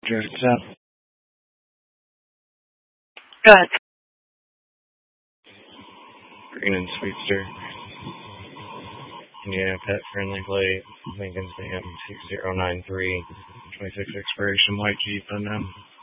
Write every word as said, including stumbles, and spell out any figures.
Drift up. Go ahead. Green and Sweetster. Indiana Pet Friendly Plate. Lincoln Stamp six zero nine three. twenty-six expiration white Jeep unknown.